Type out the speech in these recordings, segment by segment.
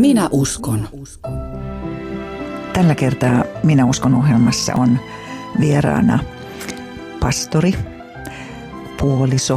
Minä uskon. Tällä kertaa Minä uskon -ohjelmassa on vieraana pastori, puoliso,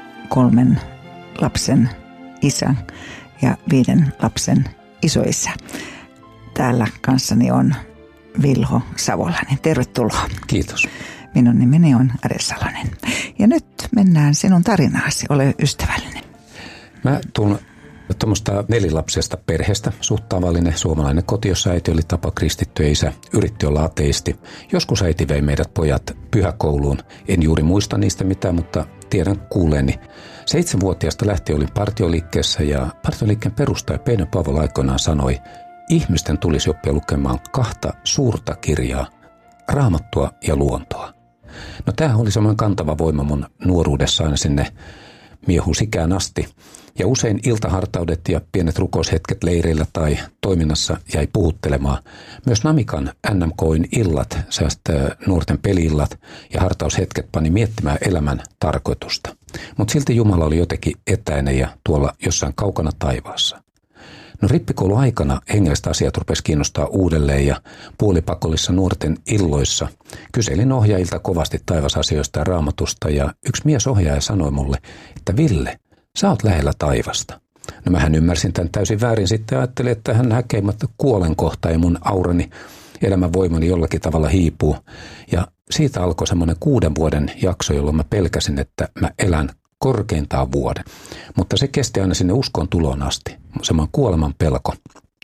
3 lapsen isä ja 5 lapsen isoisä. Täällä kanssani on Vilho Savolainen. Tervetuloa. Kiitos. Minun nimeni on Ade Salonen. Ja nyt mennään sinun tarinaasi. Ole ystävällinen. Mä tulen tuommoista 4-lapsesta perheestä, suht tavallinen suomalainen koti, jossa äiti oli tapakristitty ja isä yritti olla ateisti. Joskus äiti vei meidät pojat pyhäkouluun. En juuri muista niistä mitään, mutta tiedän kuuleeni. 7-vuotiaasta lähtien olin partioliikkeessä ja partioliikkeen perustaja Peino Paavola aikoinaan sanoi, ihmisten tulisi oppia lukemaan 2 suurta kirjaa, Raamattua ja luontoa. No tämähän oli semmoinen kantava voima mun nuoruudessa aina sinne miehuusikään asti. Ja usein iltahartaudet ja pienet rukoushetket leireillä tai toiminnassa jäi puhuttelemaan. Myös Namikan NMK:n illat, nuorten peli-illat ja hartaushetket pani miettimään elämän tarkoitusta. Mutta silti Jumala oli jotenkin etäinen ja tuolla jossain kaukana taivaassa. No rippikoulun aikana hengelliset asiat rupesi kiinnostaa uudelleen ja puolipakollisissa nuorten illoissa kyselin ohjaajilta kovasti taivasasioista ja raamatusta ja yksi miesohjaaja sanoi mulle, että Ville, sä oot lähellä taivasta. No mähän ymmärsin tämän täysin väärin sitten ja ajattelin, että hän häkeimättä kuolen kohta ja mun aurani, elämän voimani jollakin tavalla hiipuu. Ja siitä alkoi semmoinen 6 vuoden jakso, jolloin mä pelkäsin, että mä elän korkeintaan vuoden. Mutta se kesti aina sinne uskon tuloon asti, semmoinen kuoleman pelko.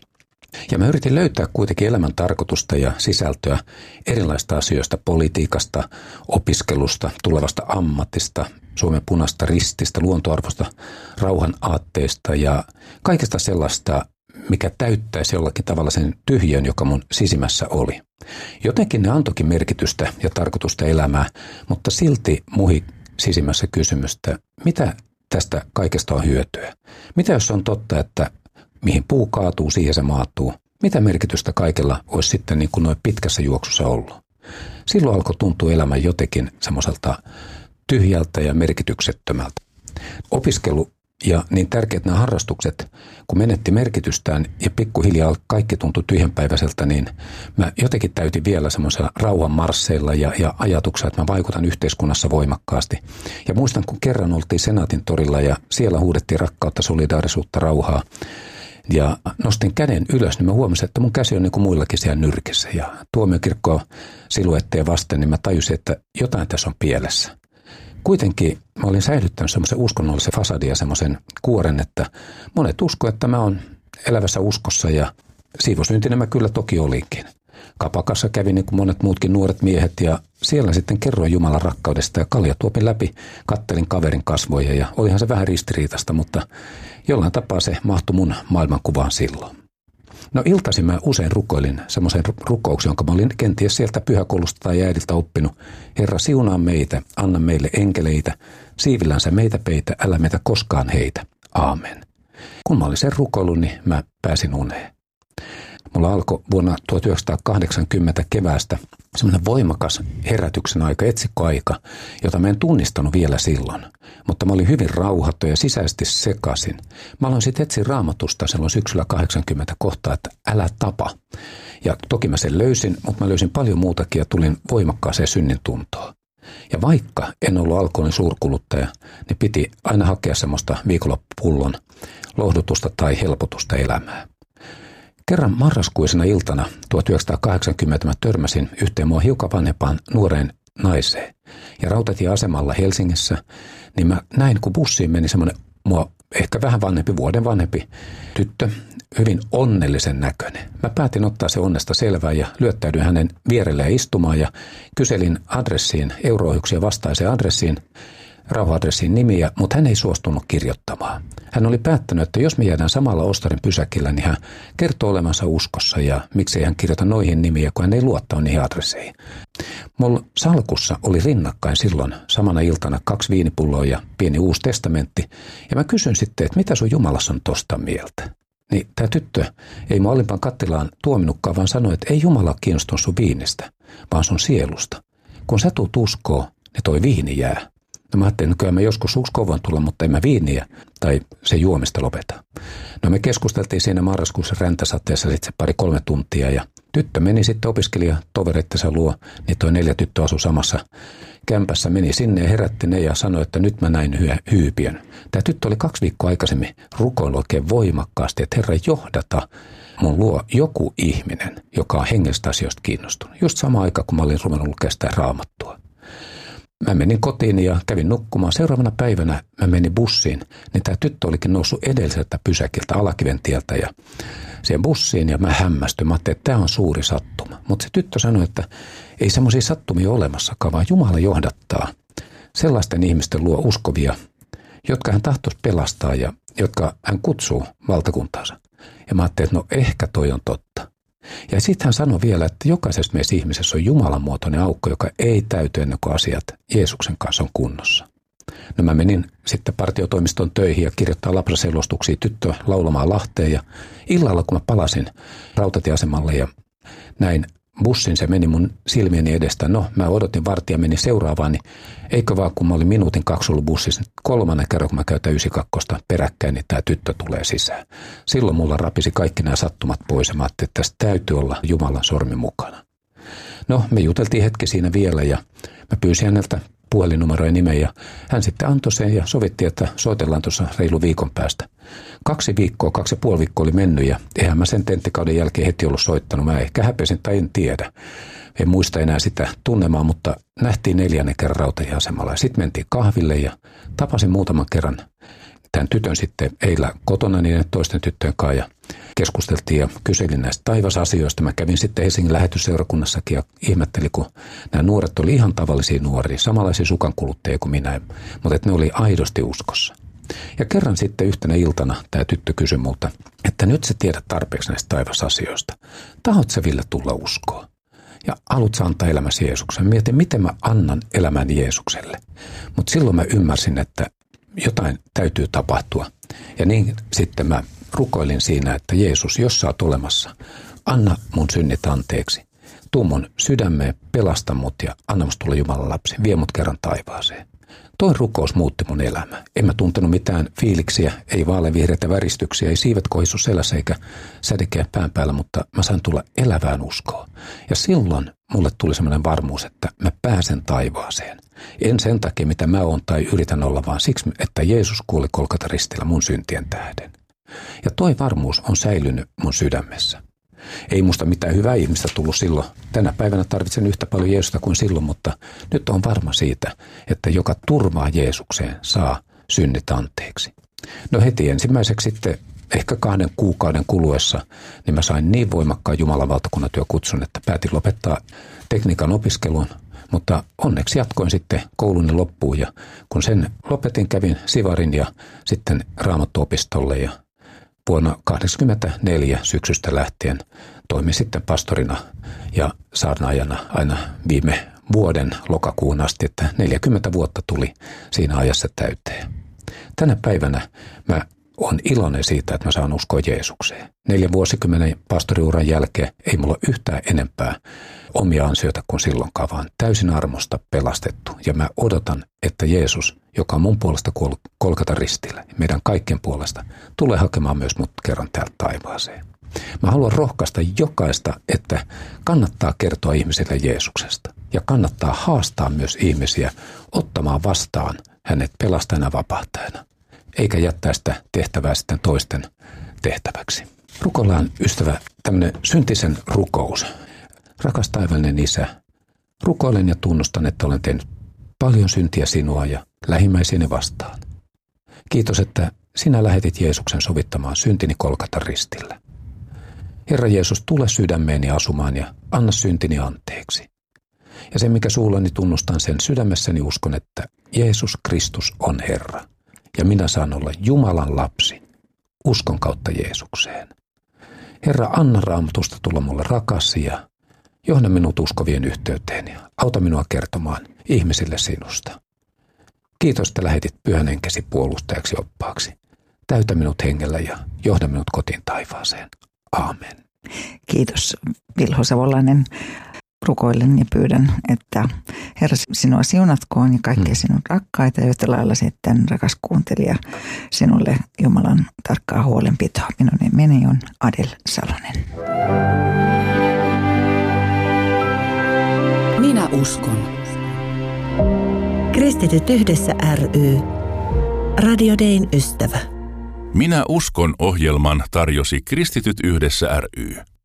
Ja mä yritin löytää kuitenkin elämän tarkoitusta ja sisältöä erilaisista asioista, politiikasta, opiskelusta, tulevasta ammatista, Suomen punaista rististä, luontoarvosta, rauhan aatteista ja kaikesta sellaista, mikä täyttäisi jollakin tavalla sen tyhjön, joka mun sisimmässä oli. Jotenkin ne antoikin merkitystä ja tarkoitusta elämää, mutta silti muhi sisimmässä kysymystä, mitä tästä kaikesta on hyötyä? Mitä jos on totta, että mihin puu kaatuu, siihen se maatuu? Mitä merkitystä kaikella olisi sitten niin kuin noin pitkässä juoksussa ollut? Silloin alkoi tuntua elämä jotenkin semmoiselta tyhjältä ja merkityksettömältä. Opiskelu ja niin tärkeät nämä harrastukset, kun menetti merkitystään ja pikkuhiljaa kaikki tuntui tyhjänpäiväiseltä, niin mä jotenkin täytin vielä semmoisella rauhan marsseilla ja ajatuksella, että mä vaikutan yhteiskunnassa voimakkaasti. Ja muistan, kun kerran oltiin Senaatin torilla ja siellä huudettiin rakkautta, solidaarisuutta, rauhaa. Ja nostin käden ylös, niin mä huomasin, että mun käsi on niin kuin muillakin siellä nyrkissä. Ja tuomiokirkkoa siluetteja vasten, niin mä tajusin, että jotain tässä on pielessä. Kuitenkin mä olin säilyttänyt semmoisen uskonnollisen fasadin ja semmoisen kuoren, että monet uskoivat, että mä oon elävässä uskossa ja siivosyntinen mä kyllä toki olinkin. Kapakassa kävin niin kuin monet muutkin nuoret miehet ja siellä sitten kerroin Jumalan rakkaudesta ja kaljatuopin läpi kattelin kaverin kasvoja ja olihan se vähän ristiriitasta, mutta jollain tapaa se mahtui mun maailmankuvaan silloin. No iltaisin mä usein rukoilin semmoisen rukouksen, jonka mä olin kenties sieltä pyhäkoulusta tai äidiltä oppinut. Herra, siunaa meitä, anna meille enkeleitä, siivillänsä meitä peitä, älä meitä koskaan heitä. Aamen. Kun mä olin sen rukoillut, niin mä pääsin uneen. Mulla alkoi vuonna 1980 keväästä semmoinen voimakas herätyksen aika, etsikkoaika, jota mä en tunnistanut vielä silloin. Mutta mä olin hyvin rauhaton ja sisäisesti sekaisin. Mä aloin sitten etsiä Raamatusta silloin syksyllä 80 kohtaa, että älä tapa. Ja toki mä sen löysin, mutta mä löysin paljon muutakin ja tulin voimakkaaseen synnin tuntoon. Ja vaikka en ollut alkoholin suurkuluttaja, niin piti aina hakea semmoista viikonloppupullon lohdutusta tai helpotusta elämään. Kerran marraskuisena iltana 1980 mä törmäsin yhteen mua hiukan vanhempaan nuoreen naiseen. Ja rautatieasemalla Helsingissä, niin mä näin, kun bussiin meni semmoinen mua ehkä vähän vanhempi, vuoden vanhempi tyttö, hyvin onnellisen näköinen. Mä päätin ottaa se onnesta selvää ja lyöttäydyin hänen vierelleen istumaan ja kyselin adressiin, Euro-ohjuksia vastaiseen adressiin, rauha-adressiin nimiä, mutta hän ei suostunut kirjoittamaan. Hän oli päättänyt, että jos me jäädään samalla Ostarin pysäkillä, niin hän kertoo olevansa uskossa ja miksei hän kirjoita noihin nimiä, kun hän ei luottaa niihin adresseihin. Mulla salkussa oli rinnakkain silloin samana iltana 2 viinipulloa ja pieni Uusi testamentti. Ja mä kysyin sitten, että mitä sun Jumalassa on tosta mieltä? Niin tämä tyttö ei mun alimpaan kattilaan tuominutkaan, vaan sanoi, että ei Jumala kiinnostunut sun viinistä, vaan sun sielusta. Kun sä tuut uskoo, niin toi viini jää. No mä ajattelin, että kyllä mä joskus kovan tulla, mutta en mä viiniä tai se juomista lopeta. No me keskusteltiin siinä marraskuussa räntäsateessa sitten se 2-3 tuntia ja tyttö meni sitten opiskelijatovereittensa luo, niin toi 4 tyttöä asui samassa kämpässä, meni sinne ja herätti ne ja sanoi, että nyt mä näin hyypiön. Tämä tyttö oli 2 viikkoa aikaisemmin rukoillut oikein voimakkaasti, että Herra johdata mun luo joku ihminen, joka on hengellisistä asioista kiinnostunut. Just sama aika, kun mä olin ruvennut lukea sitä Raamattua. Mä menin kotiin ja kävin nukkumaan. Seuraavana päivänä mä menin bussiin, niin tämä tyttö olikin noussut edelliseltä pysäkiltä Alakiven tieltä ja siihen bussiin ja mä hämmästyin. Mä ajattelin, että tämä on suuri sattuma. Mutta se tyttö sanoi, että ei semmoisia sattumia ole olemassakaan, vaan Jumala johdattaa sellaisten ihmisten luo uskovia, jotka hän tahtoisi pelastaa ja jotka hän kutsuu valtakuntaansa. Ja mä ajattelin, että no ehkä toi on totta. Ja sitten hän sanoi vielä, että jokaisessa meissä ihmisessä on Jumalan muotoinen aukko, joka ei täyty ennen kuin asiat Jeesuksen kanssa on kunnossa. No mä menin sitten partiotoimiston töihin ja kirjoittaa lapsiselostuksia tyttöä laulamaan Lahteen ja illalla kun mä palasin rautatieasemalle ja näin bussin, se meni mun silmieni edestä. No mä odotin vartija, meni seuraavaan, niin eikö vaan kun mä olin minuutin 2 ollut bussissa, 3. kerran kun mä käytän 92 peräkkäin, niin tää tyttö tulee sisään. Silloin mulla rapisi kaikki nämä sattumat pois ja mä ajattelin, että tässä täytyy olla Jumalan sormi mukana. No me juteltiin hetki siinä vielä ja mä pyysin häneltä puhelinnumero ja nimen ja hän sitten antoi sen ja sovittiin, että soitellaan tuossa reilu viikon päästä. 2 viikkoa, 2,5 viikkoa oli mennyt ja eihän mä sen tenttikauden jälkeen heti ollut soittanut. Mä ehkä häpesin tai en tiedä. En muista enää sitä tunnemaan, mutta nähtiin 4. kerran rautatieasemalla ja sitten mentiin kahville ja tapasin muutaman kerran tämän tytön sitten eilen kotona niiden toisten tyttöjen kanssa ja keskusteltiin ja kyselin näistä taivasasioista. Mä kävin sitten Helsingin lähetysseurakunnassakin ja ihmettelin, kun nämä nuoret oli ihan tavallisia nuoria, samanlaisia sukankuluttajia kuin minä, mutta että ne oli aidosti uskossa. Ja kerran sitten yhtenä iltana tämä tyttö kysyi multa, että nyt sä tiedät tarpeeksi näistä taivasasioista. Tahot sä Ville tulla uskoon? Ja haluat sä antaa elämäsi Jeesuksen? Mietin, miten mä annan elämän Jeesukselle. Mutta silloin mä ymmärsin, että jotain täytyy tapahtua. Ja niin sitten mä rukoilin siinä, että Jeesus, jos sä oot olemassa, anna mun synnit anteeksi. Tuu mun sydämeen, pelasta mut ja anna musta tulla Jumalan lapsi. Vie mut kerran taivaaseen. Toi rukous muutti mun elämää. En mä tuntenut mitään fiiliksiä, ei vaaleanvihreitä väristyksiä, ei siivet kohisu selässä eikä sädekeä pään päällä, mutta mä sain tulla elävään uskoon. Ja silloin mulle tuli semmoinen varmuus, että mä pääsen taivaaseen. En sen takia, mitä mä oon tai yritän olla, vaan siksi, että Jeesus kuoli Golgatan ristillä mun syntien tähden. Ja toi varmuus on säilynyt mun sydämessä. Ei musta mitään hyvää ihmistä tullut silloin. Tänä päivänä tarvitsen yhtä paljon Jeesusta kuin silloin, mutta nyt on varma siitä, että joka turvaa Jeesukseen saa synnit anteeksi. No heti ensimmäiseksi sitten ehkä 2 kuukauden kuluessa, niin mä sain niin voimakkaan Jumalan valtakunnan työkutsun, että päätin lopettaa tekniikan opiskelun, mutta onneksi jatkoin sitten kouluni loppuun ja kun sen lopetin, kävin Sivarin ja sitten Raamattuopistolle ja vuonna 1984 syksystä lähtien toimin sitten pastorina ja saarnaajana aina viime vuoden lokakuun asti, että 40 vuotta tuli siinä ajassa täyteen. Tänä päivänä mä olen iloinen siitä, että mä saan uskoa Jeesukseen. 4 vuosikymmenen pastoriuran jälkeen ei mulla ole yhtään enempää omia ansioita kuin silloinkaan, vaan täysin armosta pelastettu. Ja mä odotan, että Jeesus, joka on mun puolesta kuollut Golgatan ristillä, meidän kaikkien puolesta, tulee hakemaan myös mut kerran täältä taivaaseen. Mä haluan rohkaista jokaista, että kannattaa kertoa ihmisille Jeesuksesta. Ja kannattaa haastaa myös ihmisiä ottamaan vastaan hänet pelastajana ja vapahtajana. Eikä jättää sitä tehtävää sitten toisten tehtäväksi. Rukoillaan, ystävä, tämmöinen syntisen rukous. Rakas taivaallinen Isä, rukoilen ja tunnustan, että olen tehnyt paljon syntiä sinua ja lähimmäisiäni vastaan. Kiitos, että sinä lähetit Jeesuksen sovittamaan syntini Golgatan ristillä. Herra Jeesus, tule sydämeeni asumaan ja anna syntini anteeksi. Ja sen, mikä suullani tunnustan, sen sydämessäni uskon, että Jeesus Kristus on Herra. Ja minä saan olla Jumalan lapsi, uskon kautta Jeesukseen. Herra, anna Raamatusta tulla mulle rakas ja johda minut uskovien yhteyteen ja auta minua kertomaan ihmisille sinusta. Kiitos, että lähetit Pyhän Henkesi puolustajaksi oppaaksi. Täytä minut hengellä ja johda minut kotiin taivaaseen. Aamen. Kiitos, Vilho Savolainen. rukoilen ja pyydän, että Herra sinua siunatkoon ja kaikkia sinun rakkaita. Ja yhtä lailla sitten, rakas kuuntelija, sinulle Jumalan tarkkaa huolenpitoa. Minun nimeni on Adel Salonen. Minä uskon. Kristityt yhdessä ry. Radio Dayn ystävä. Minä uskon -ohjelman tarjosi Kristityt yhdessä ry.